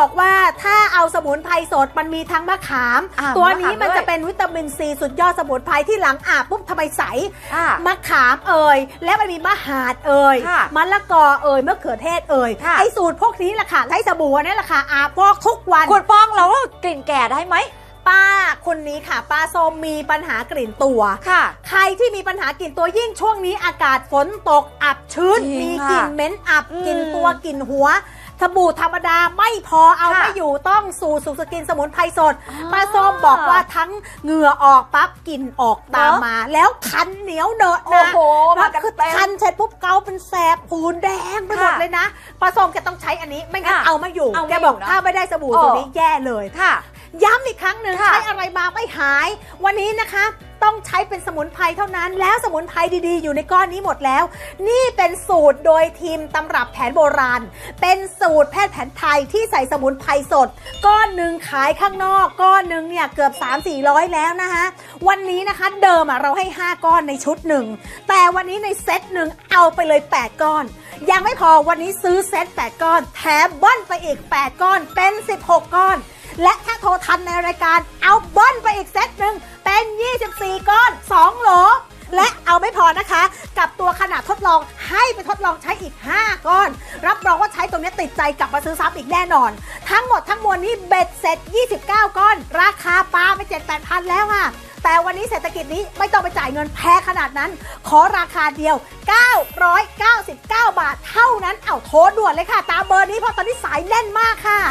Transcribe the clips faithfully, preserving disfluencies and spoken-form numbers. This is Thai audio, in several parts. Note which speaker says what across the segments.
Speaker 1: บอกว่าถ้าเอาสมุนไพรสดมันมีทั้งมะขามตัวนี้มันจะเป็นวิตามินซีสุดยอดสมุนไพรที่หลังอาบปุ๊บทำไมใสมะขามเอ่ยและมันมีมะหาดเอ่ยมะละกอเอ่ยมะเขือเทศเอ่ยไอสูตรพวกนี้แหละค่ะใช้สบู่นั่นแหละค่ะอาบฟอกทุกวัน
Speaker 2: คุณป้องแล้วกลิ่นแก่ได้ไหม
Speaker 1: ป้าคนนี้ค่ะป้าส้มมีปัญหากลิ่นตัวค่ะใครที่มีปัญหากลิ่นตัวยิ่งช่วงนี้อากาศฝนตกอับชื้นมีกลิ่นเหม็นอับกลิ่นตัวกลิ่นหัวสบู่ธรรมดาไม่พอเอาไม่อยู่ต้องสูตรสุขสกินสมุนไพรสดป้าส้มบอกว่าทั้งเหงื่อออกปั๊บกลิ่นออกตามมาแล้วคันเหนียวเนอะนะแล้วคือคันเสร็จปุ๊บเกาเป็นแสบปูนแดงไปหมดเลยนะป้าส้มแกต้องใช้อันนี้ไม่งั้นเอาไม่อยู่แกบอกถ้าไม่ได้สบู่ตัวนี้แย่เลยค่ะย้ำอีกครั้งหนึ่งใช้อะไรมาไม่หายวันนี้นะคะต้องใช้เป็นสมุนไพรเท่านั้นแล้วสมุนไพรดีๆอยู่ในก้อนนี้หมดแล้วนี่เป็นสูตรโดยทีมตำรับแผนโบราณเป็นสูตรแพทย์แผนไทยที่ใส่สมุนไพรสดก้อนหนึ่งขายข้างนอกก้อนหนึ่งเนี่ยเกือบ สามถึงสี่ร้อย แล้วนะคะวันนี้นะคะเดิมอ่ะเราให้ห้าก้อนในชุดหนึ่งแต่วันนี้ในเซตหนึ่งเอาไปเลยแปดก้อนยังไม่พอวันนี้ซื้อเซตแปดก้อนแถมเบิ้ลไปอีกแปดก้อนเป็นสิบหกก้อนและถ้าโทรทันในรายการเอาเบิ้ลไปอีกเซตหนึ่งเป็นยี่สิบสี่ก้อนสองโหลและเอาไม่พอนะคะกับตัวขนาดทดลองให้ไปทดลองใช้อีกห้าก้อนรับรองว่าใช้ตรงนี้ติดใจกลับมาซื้อซ้ำอีกแน่นอนทั้งหมดทั้งมวลนี้เบ็ดเสร็จยี่สิบเก้าก้อนราคาปาไป เจ็ดถึงแปดพัน แล้วค่ะแต่วันนี้เศรษฐกิจนี้ไม่ต้องไปจ่ายเงินแพงขนาดนั้นขอราคาเดียวเก้าร้อยเก้าสิบเก้าบาทเท่านั้นเอาโทรด่วนเลยค่ะตามเบอร์นี้เพราะตอนนี้สายแน่นมากค่ะ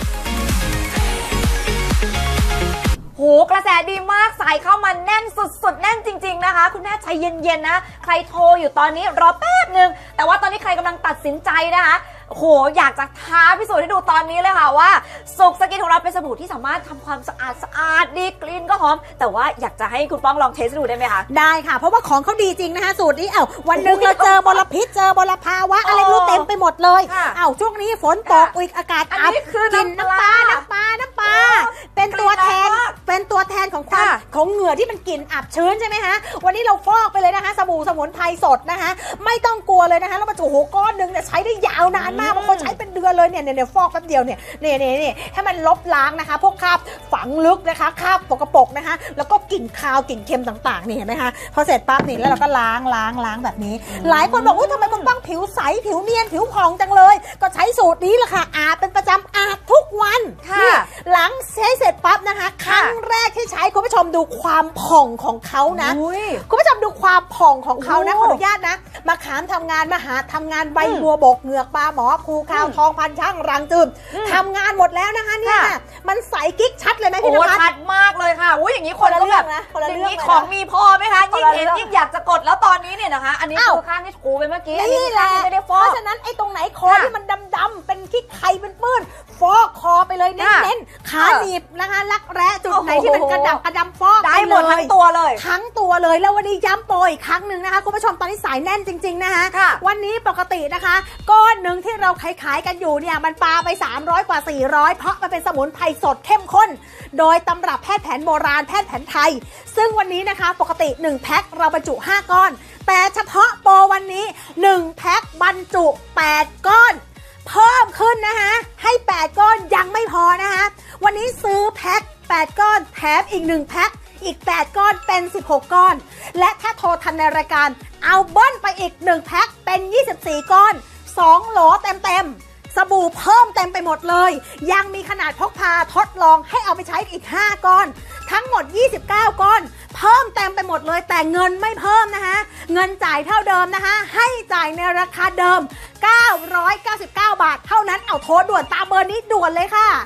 Speaker 2: โหกระแสดีมากสายเข้ามาแน่นสุดๆแน่นจริงๆนะคะคุณแม่ใจเย็นๆนะใครโทรอยู่ตอนนี้รอแป๊บนึงแต่ว่าตอนนี้ใครกำลังตัดสินใจนะคะโหอยากจะท้าพิสูจน์ให้ดูตอนนี้เลยค่ะว่าสุขสกินของเราเป็นสบู่ที่สามารถทำความสะอาดสะอาดดีกลิ่นก็หอมแต่ว่าอยากจะให้คุณป้องลองเทสดูได้ไหมคะ
Speaker 1: ได้ค่ะเพราะว่าของเขาดีจริงนะคะสูตรนี้เอ้าวันหนึ่งเราเจอมลพิษเจอมลภาวะอะไรรู้เต็มไปหมดเลยเอ้าช่วงนี้ฝนตกอีกอากาศอับกินน้ำปลาน้ำปลาน้ำปลาเป็นตัวแทนเป็นตัวแทนของความของเหงื่อที่มันกลิ่นอับชื้นใช่ไหมคะวันนี้เราฟอกไปเลยนะคะสบู่สมุนไพรสดนะคะไม่ต้องกลัวเลยนะคะแล้วมาโอ้โหก้อนหนึ่งเนี่ยใช้ได้ยาวนานมากบางคนใช้เป็นเดือนเลยเนี่ยเนี่ยฟอกแป๊บเดียวเนี่ยเนี่ยเนี่ยเนี่ยให้มันลบล้างนะคะพวกคราบฝังลึกนะคะคราบปกปกนะคะแล้วก็กลิ่นคาวกลิ่นเค็มต่างๆนี่เห็นไหมคะพอเสร็จปั๊บนี่แล้วเราก็ล้างล้างล้างแบบนี้หลายคนบอกว่าทำไมคุณต้องผิวใสผิวเนียนผิวผ่องจังเลยก็ใช้สูตรนี้แหละค่ะอาบเป็นประจำอาบทุกวันนี่หลังใช้เสร็จปั๊บนะคะครั้งแรกที่ใช้คุณผู้ชมดูความผ่องของเขานะคุณผู้ชมดูความผ่องของเขานะขออนุญาตนะมาขามทำงานมาหาทำงานใบบัวบกเหงือกปลาหมอภูคาวทองพันช่างรังจืมทำงานหมดแล้วนะคะเนี่ยมันใสกิ๊กชัดเลยไหมพี่นภัส
Speaker 2: ชัดมากเลยค่ะอุ้ยอย่างนี้คนละเรื่องนะอย่างนี้ของมีพอไหมคะยิ่งเห็นยิ่งอยากจะกดแล้วตอนนี้เนี่ยนะคะอันนี้คือข้างที่ถูไปเมื่อกี้
Speaker 1: นี่แหละไม่ได้ฟอกเพราะฉะนั้นไอ้ตรงไหนคอที่มันดำๆเป็นขี้ไข่เป็นปื้นฟอกคอไปเลยเน้นๆขาหนีบนะคะรักแร้จุดไหนที่มันกระดับกระดำฟอก
Speaker 2: ได้หมดทั้งตัวเลย
Speaker 1: ทั้งตัวเลยแล้ววันนี้ย้ำโปรอีกครั้งหนึ่งนะคะคุณผู้ชมตอนนี้สายแน่นจริงๆนะคะวันนี้ปกตินะคะก้อนหนึ่งที่เราขายๆกันอยู่เนี่ยมันปาไปสามร้อยกว่าสี่ร้อยเพราะมันเป็นสมุนไพรสดเข้มข้นโดยตำรับแพทย์แผนโบราณแพทย์แผนไทยซึ่งวันนี้นะคะปกติหนึ่งแพ็คเราบรรจุห้าก้อนแต่เฉพาะโปรวันนี้หนึ่งแพ็คบรรจุแปดก้อนเพิ่มขึ้นนะคะให้แปดก้อนยังไม่พอนะคะวันนี้ซื้อแพ็คแปดก้อนแถมอีกหนึ่งแพ็คอีกแปดก้อนเป็นสิบหกก้อนและถ้าโทรทันในรายการเอาเบิ้ลไปอีกหนึ่งแพ็คเป็นยี่สิบสี่ก้อนสองโหลเต็มๆสบู่เพิ่มเต็มไปหมดเลยยังมีขนาดพกพาทดลองให้เอาไปใช้อีกห้าก้อนทั้งหมดยี่สิบเก้าก้อนเพิ่มเต็มไปหมดเลยแต่เงินไม่เพิ่มนะคะเงินจ่ายเท่าเดิมนะคะให้จ่ายในราคาเดิมเก้าร้อยเก้าสิบเก้าบาทเท่านั้นเอาโทรด่วนตามเบอร์นี้ด่วนเลยค่ะ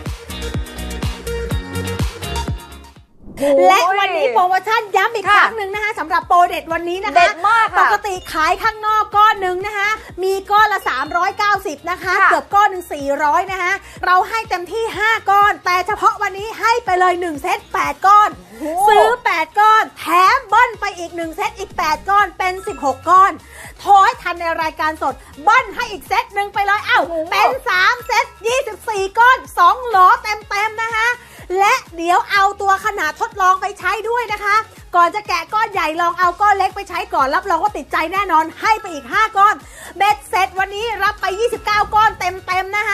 Speaker 1: และวันนี้โปรโมชั่นย้ำอีกครั้งหนึ่งนะคะสำหรับโปรเด็ดวันนี้นะคะเด็ดมากปกติขายข้างนอกก้อนหนึ่งนะคะมีก้อนละสามร้อยเก้าสิบนะคะเกือบก้อนหนึ่งสี่ร้อยนะคะเราให้เต็มที่ห้าก้อนแต่เฉพาะวันนี้ให้ไปเลยหนึ่งเซตแปดก้อนซื้อแปดก้อนแถมเบิ้ลไปอีกหนึ่งเซตอีกแปดก้อนเป็นสิบหกก้อนโทรให้ทันในรายการสดเบิ้ลให้อีกเซตหนึ่งไปเลยเอ้าเป็นสามเซตยี่สิบสี่ก้อนสองโหลเต็มๆนะคะและเดี๋ยวเอาตัวขนาดทดลองไปใช้ด้วยนะคะก่อนจะแกะก้อนใหญ่ลองเอาก้อนเล็กไปใช้ก่อนรับรองว่าติดใจแน่นอนให้ไปอีกห้าก้อนเบ็ดเสร็จวันนี้รับไปยี่สิบเก้าก้อนเต็มๆนะคะ